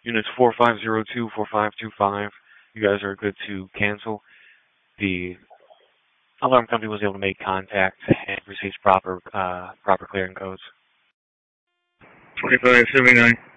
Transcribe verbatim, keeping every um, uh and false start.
Units four five zero two, four five two five, you guys are good to cancel. The alarm company was able to make contact and receives proper uh, proper clearing codes. twenty-five seventy-nine.